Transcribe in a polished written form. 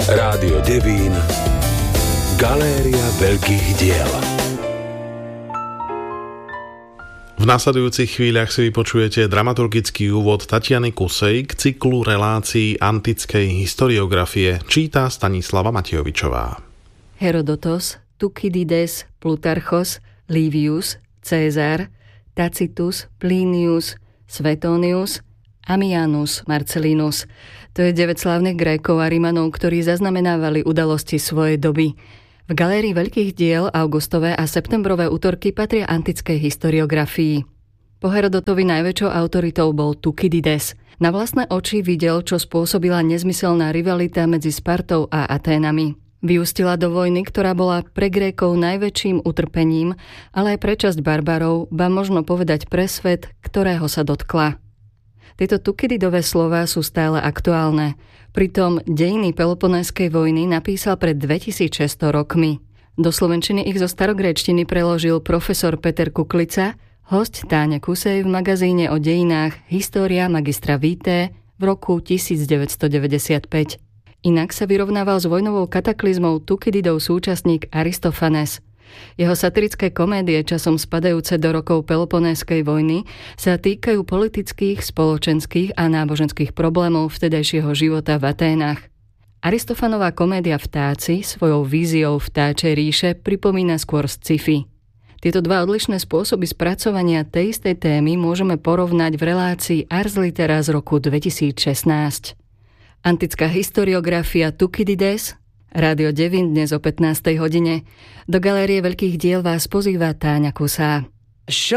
Rádio Devín, Galéria veľkých diel. V nasledujúcich chvíľach si vypočujete dramaturgický úvod Tatiany Kusej k cyklu relácií antickej historiografie. Číta Stanislava Matejovičová. Herodotos, Thukydides, Plutarchos, Livius, Cézar, Tacitus, Plinius, Suetonius, Ammianus Marcellinus. To je 9 slávnych Grékov a Rimanov, ktorí zaznamenávali udalosti svojej doby. V Galérii veľkých diel augustové a septembrové útorky patria antickej historiografii. Po Herodotovi najväčšou autoritou bol Thukydides. Na vlastné oči videl, čo spôsobila nezmyselná rivalita medzi Spartou a Aténami. Vyústila do vojny, ktorá bola pre Grékov najväčším utrpením, ale aj pre časť barbarov, ba možno povedať pre svet, ktorého sa dotkla. Tieto Thukydidové slová sú stále aktuálne. Pritom dejiny Peloponéskej vojny napísal pred 2600 rokmi. Do slovenčiny ich zo starogréčtiny preložil profesor Peter Kuklica, hosť Táňa Kusej v magazíne o dejinách História magistra Vitae v roku 1995. Inak sa vyrovnával s vojnovou kataklizmou Thukydidov súčasník Aristofanes. Jeho satirické komédie, časom spadajúce do rokov Peloponéskej vojny, sa týkajú politických, spoločenských a náboženských problémov vtedajšieho života v Aténach. Aristofanová komédia Vtáci svojou víziou vtáčej ríše pripomína skôr sci-fi. Tieto dva odlišné spôsoby spracovania tej istej témy môžeme porovnať v relácii Ars Litera z roku 2016. Antická historiografia Thukydides, Rádio Devín dnes o 15. hodine. Do Galérie veľkých diel vás pozýva Táňa Kusá.